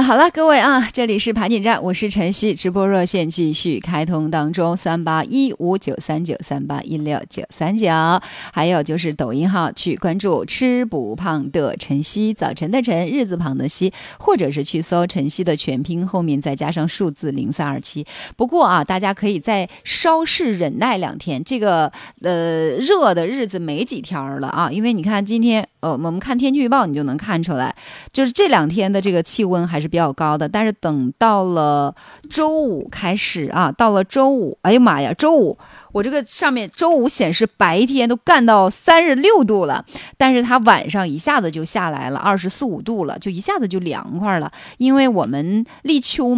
好了，各位啊，这里是盘锦站，我是晨曦，直播热线继续开通当中，38159393816939，还有就是抖音号去关注吃不胖的晨曦，早晨的晨，日字旁的曦，或者是去搜晨曦的全拼后面再加上数字0327。不过啊，大家可以再稍事忍耐2天，这个热的日子没几天了啊，因为你看今天我们看天气预报你就能看出来，就是这2天的这个气温还是比较高的，但是等到了周五开始啊，到了周五，哎呀妈呀，周五我这个上面周五显示白天都干到36度了，但是它晚上一下子就下来了24、25度了，就一下子就凉快了，因为我们立秋